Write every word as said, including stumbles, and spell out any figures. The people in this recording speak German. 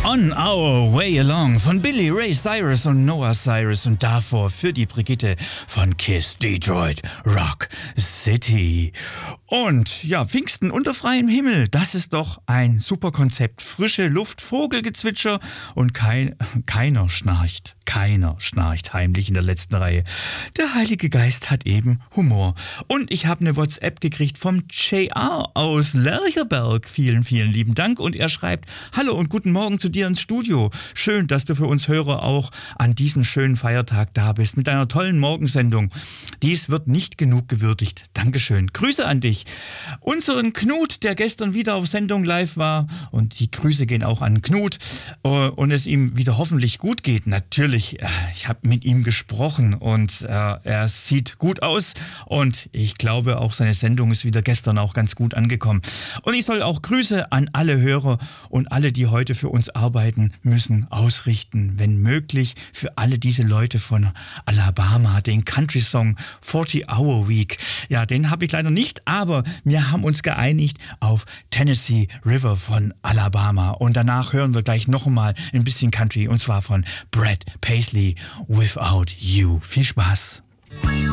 On Our Way Along von Billy Ray Cyrus und Noah Cyrus und davor für die Brigitte von Kiss Detroit Rock City. Und ja, Pfingsten unter freiem Himmel, das ist doch ein super Konzept. Frische Luft, Vogelgezwitscher und kein, keiner schnarcht. Keiner schnarcht heimlich in der letzten Reihe. Der Heilige Geist hat eben Humor. Und ich habe eine WhatsApp gekriegt vom J R aus Lercherberg. Vielen, vielen lieben Dank. Und er schreibt: Hallo und guten Morgen zu dir ins Studio. Schön, dass du für uns Hörer auch an diesem schönen Feiertag da bist mit deiner tollen Morgensendung. Dies wird nicht genug gewürdigt. Dankeschön. Grüße an dich. Unseren Knut, der gestern wieder auf Sendung live war, und die Grüße gehen auch an Knut, und es ihm wieder hoffentlich gut geht. Natürlich, ich habe mit ihm gesprochen und äh, er sieht gut aus und ich glaube auch seine Sendung ist wieder gestern auch ganz gut angekommen. Und ich soll auch Grüße an alle Hörer und alle, die heute für uns arbeiten müssen, ausrichten. Wenn möglich für alle diese Leute von Alabama, den Country-Song forty hour week. Ja, den habe ich leider nicht, aber wir haben uns geeinigt auf Tennessee River von Alabama. Und danach hören wir gleich noch einmal ein bisschen Country, und zwar von Brad Paisley, Without You. Viel Spaß.